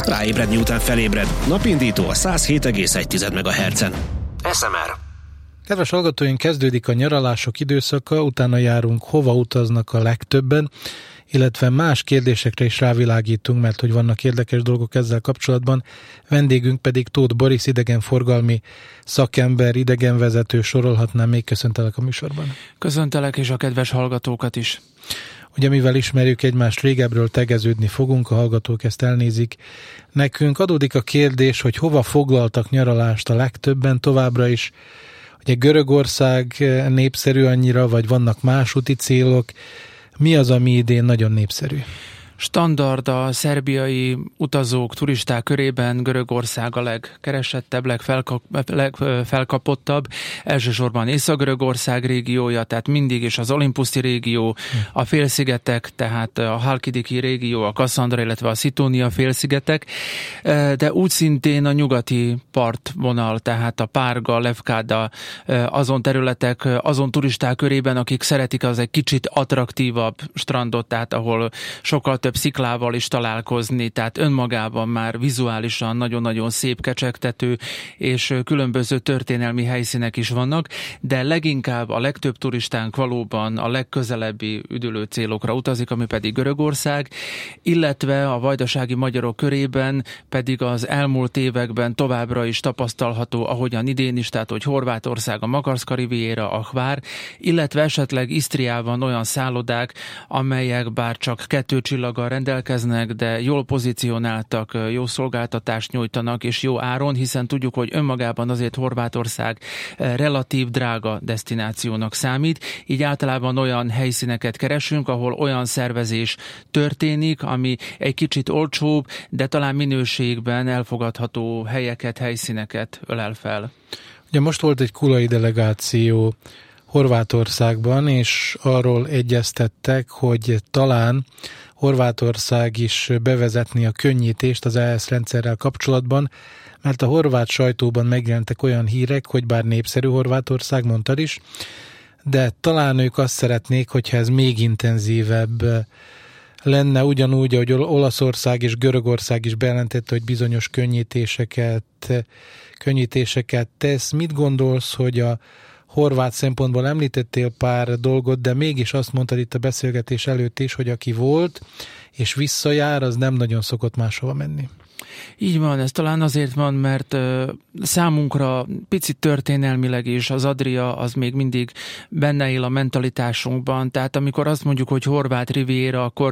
Ráébredni után felébred. Napindító a 107,1 MHz-en. SMR. Kedves hallgatóink, kezdődik a nyaralások időszaka, utána járunk, hova utaznak a legtöbben, illetve más kérdésekre is rávilágítunk, mert hogy vannak érdekes dolgok ezzel kapcsolatban. Vendégünk pedig Tóth Boris, idegenforgalmi szakember, idegenvezető, sorolhatnám még. Köszöntelek a műsorban. Köszöntelek, és a kedves hallgatókat is. Ugye mivel ismerjük egymást, régebbről tegeződni fogunk, a hallgatók ezt elnézik. Nekünk adódik a kérdés, hogy hova foglaltak nyaralást a legtöbben továbbra is. Ugye Görögország népszerű annyira, vagy vannak más úti célok? Mi az, ami idén nagyon népszerű? Standard a szerbiai utazók, turisták körében Görögország a legkeresettebb, legfelkapottabb. Elsősorban Észak-Görögország régiója, tehát mindig is az Olympuszi régió, a félszigetek, tehát a Halkidiki régió, a Kasszandra, illetve a Szitónia félszigetek, de úgy szintén a nyugati partvonal, tehát a Párga, Lefkáda, azon területek, azon turisták körében, akik szeretik az egy kicsit attraktívabb strandot, tehát ahol sokkal több sziklával is találkozni, tehát önmagában már vizuálisan nagyon-nagyon szép, kecsegtető, és különböző történelmi helyszínek is vannak, de leginkább a legtöbb turistánk valóban a legközelebbi üdülő célokra utazik, ami pedig Görögország, illetve a vajdasági magyarok körében pedig az elmúlt években továbbra is tapasztalható, ahogyan idén is, tehát hogy Horvátország, a Makarska riviera, a Hvár, illetve esetleg Isztriában olyan szállodák, amelyek bár csak 2 csillaggal rendelkeznek, de jól pozícionáltak, jó szolgáltatást nyújtanak, és jó áron, hiszen tudjuk, hogy önmagában azért Horvátország relatív drága desztinációnak számít, így általában olyan helyszíneket keresünk, ahol olyan szervezés történik, ami egy kicsit olcsóbb, de talán minőségben elfogadható helyeket, helyszíneket ölel fel. Ugye most volt egy kulai delegáció Horvátországban, és arról egyeztettek, hogy talán Horvátország is bevezetni a könnyítést az EES rendszerrel kapcsolatban, mert a horvát sajtóban megjelentek olyan hírek, hogy bár népszerű Horvátország, mondtad is, de talán ők azt szeretnék, hogyha ez még intenzívebb lenne, ugyanúgy, ahogy Olaszország és Görögország is bejelentette, hogy bizonyos könnyítéseket tesz. Mit gondolsz, hogy a horvát szempontból említettél pár dolgot, de mégis azt mondtad itt a beszélgetés előtt is, hogy aki volt és visszajár, az nem nagyon szokott máshova menni. Így van, ez talán azért van, mert számunkra picit történelmileg is az Adria az még mindig benne él a mentalitásunkban, tehát amikor azt mondjuk, hogy Horvát riviera, akkor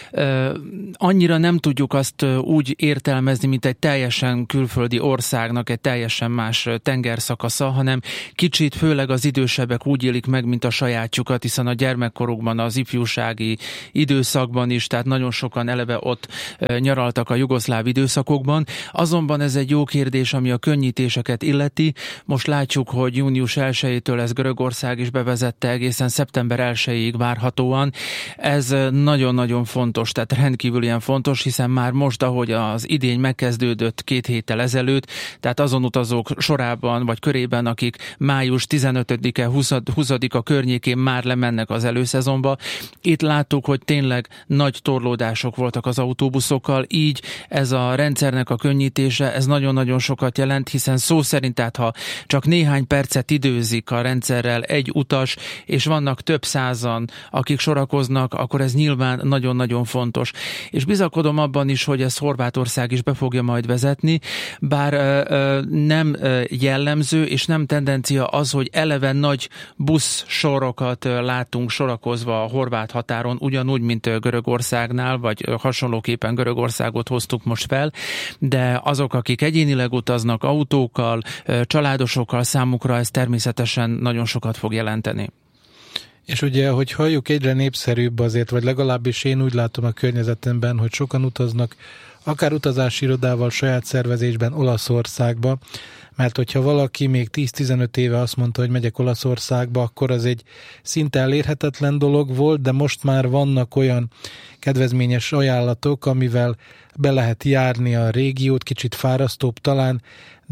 annyira nem tudjuk azt úgy értelmezni, mint egy teljesen külföldi országnak egy teljesen más tengerszakasza, hanem kicsit főleg az idősebbek úgy élik meg, mint a sajátjukat, hiszen a gyermekkorukban, az ifjúsági időszakban is, tehát nagyon sokan eleve ott nyaraltak a jugoszláv időszakokban. Azonban ez egy jó kérdés, ami a könnyítéseket illeti. Most látjuk, hogy június 1-től ez Görögország is bevezette egészen szeptember 1-ig várhatóan. Ez nagyon-nagyon fontos, tehát rendkívül ilyen fontos, hiszen már most, ahogy az idény megkezdődött 2 héttel ezelőtt, tehát azon utazók sorában vagy körében, akik május 15-e, 20-a környékén már lemennek az előszezonba. Itt láttuk, hogy tényleg nagy torlódások voltak az autóbuszokkal, így ez a rendszernek a könnyítése, ez nagyon-nagyon sokat jelent, hiszen szó szerint, tehát ha csak néhány percet időzik a rendszerrel egy utas, és vannak több százan, akik sorakoznak, akkor ez nyilván nagyon-nagyon fontos. És bizakodom abban is, hogy ezt Horvátország is be fogja majd vezetni, bár nem jellemző, és nem tendencia az, hogy eleve nagy buszsorokat látunk sorakozva a horvát határon, ugyanúgy, mint Görögországnál, vagy hasonlóképpen Görögországot hoztuk most fel, de azok, akik egyénileg utaznak autókkal, családosokkal, számukra ez természetesen nagyon sokat fog jelenteni. És ugye, hogy halljuk, egyre népszerűbb azért, vagy legalábbis én úgy látom a környezetemben, hogy sokan utaznak, akár utazási irodával, saját szervezésben Olaszországba, mert hogyha valaki még 10-15 éve azt mondta, hogy megyek Olaszországba, akkor az egy szinte elérhetetlen dolog volt, de most már vannak olyan kedvezményes ajánlatok, amivel be lehet járni a régiót, kicsit fárasztóbb talán,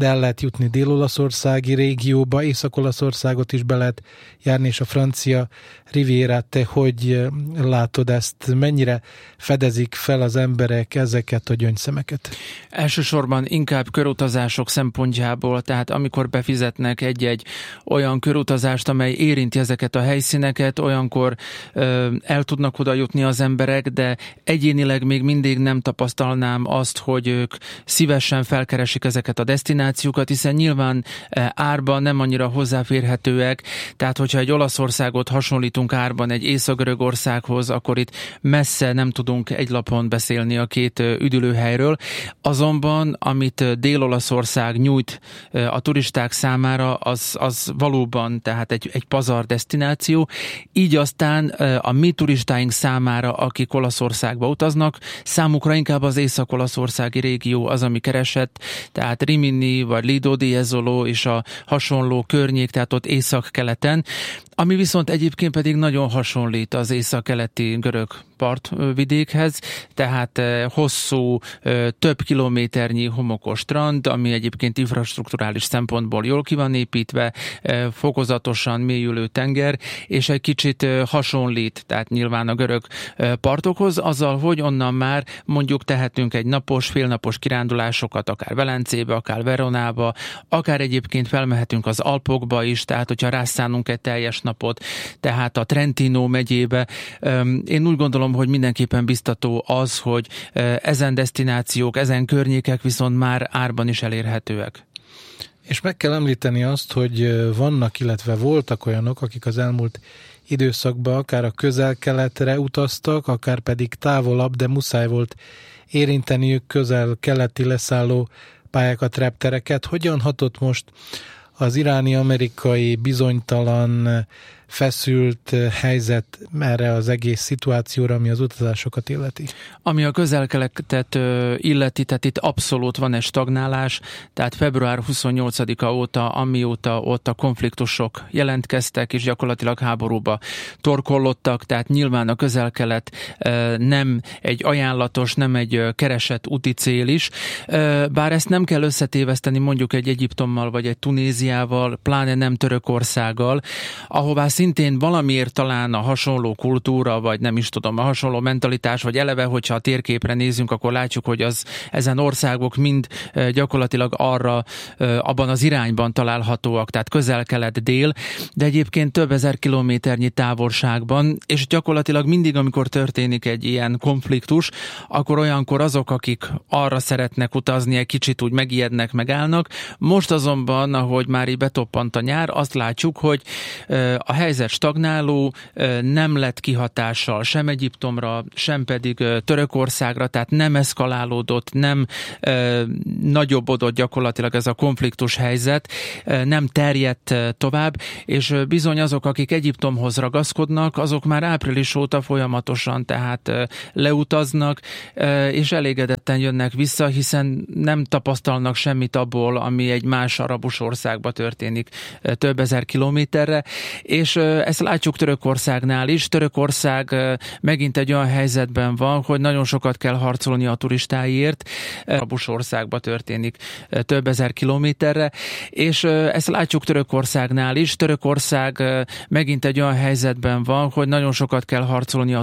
de el lehet jutni dél-olaszországi régióba, Észak-Olaszországot is be lehet járni, és a francia rivierát. Te hogy látod ezt? Mennyire fedezik fel az emberek ezeket a gyöngyszemeket? Elsősorban inkább körutazások szempontjából, tehát amikor befizetnek egy-egy olyan körutazást, amely érinti ezeket a helyszíneket, olyankor el tudnak oda jutni az emberek, de egyénileg még mindig nem tapasztalnám azt, hogy ők szívesen felkeresik ezeket a desztinációkat, hiszen nyilván árban nem annyira hozzáférhetőek, tehát hogyha egy Olaszországot hasonlítunk árban egy Észak-Görögországhoz, akkor itt messze nem tudunk egy lapon beszélni a két üdülőhelyről. Azonban, amit Dél-Olaszország nyújt a turisták számára, az valóban tehát egy pazar desztináció. Így aztán a mi turistáink számára, akik Olaszországba utaznak, számukra inkább az észak-olaszországi régió az, ami keresett, tehát Rimini vagy Lido di Jesolo és a hasonló környék, tehát ott észak-keleten, ami viszont egyébként pedig nagyon hasonlít az észak-keleti görög partvidékhez, tehát hosszú, több kilométernyi homokos strand, ami egyébként infrastrukturális szempontból jól ki van építve, fokozatosan mélyülő tenger, és egy kicsit hasonlít, tehát nyilván a görög partokhoz, azzal, hogy onnan már mondjuk tehetünk egy napos, félnapos kirándulásokat, akár Velencébe, akár Veronába, akár egyébként felmehetünk az Alpokba is, tehát hogyha rászánunk egy teljes napot, tehát a Trentino megyébe. Én úgy gondolom, hogy mindenképpen biztató az, hogy ezen desztinációk, ezen környékek viszont már árban is elérhetőek. És meg kell említeni azt, hogy vannak, illetve voltak olyanok, akik az elmúlt időszakban akár a közel-keletre utaztak, akár pedig távolabb, de muszáj volt érinteniük közel-keleti leszálló pályákat, reptereket. Hogyan hatott most az iráni-amerikai bizonytalan, feszült helyzet erre az egész szituációra, ami az utazásokat illeti? Ami a közel-keletet illeti, tehát itt abszolút van egy stagnálás, tehát február 28-a óta, amióta ott a konfliktusok jelentkeztek, és gyakorlatilag háborúba torkollottak, tehát nyilván a közel-kelet nem egy ajánlatos, nem egy keresett úti cél is, bár ezt nem kell összetéveszteni mondjuk egy Egyiptommal, vagy egy Tunéziával, pláne nem Törökországgal, ahová szintén valamiért talán a hasonló kultúra, vagy nem is tudom, a hasonló mentalitás, vagy eleve, hogyha a térképre nézünk, akkor látjuk, hogy ezen országok mind gyakorlatilag arra, abban az irányban találhatóak, tehát közel-kelet, dél, de egyébként több ezer kilométernyi távolságban, és gyakorlatilag mindig, amikor történik egy ilyen konfliktus, akkor olyankor azok, akik arra szeretnek utazni, egy kicsit úgy megijednek, megállnak. Most azonban, ahogy már így betoppant a nyár, azt látjuk, hogy a helyzet stagnáló, nem lett kihatással sem Egyiptomra, sem pedig Törökországra, tehát nem eszkalálódott, nem nagyobbodott gyakorlatilag ez a konfliktus helyzet, nem terjedt tovább, és bizony azok, akik Egyiptomhoz ragaszkodnak, azok már április óta folyamatosan tehát leutaznak, és elégedetten jönnek vissza, hiszen nem tapasztalnak semmit abból, ami egy más arabus országba történik több ezer kilométerre, és ezt látjuk Törökországnál is. Törökország megint egy olyan helyzetben van, hogy nagyon sokat kell harcolni a turistáiért. Arabus országba történik több ezer kilométerre, és ezt látjuk Törökországnál is. Törökország megint egy olyan helyzetben van, hogy nagyon sokat kell harcolni a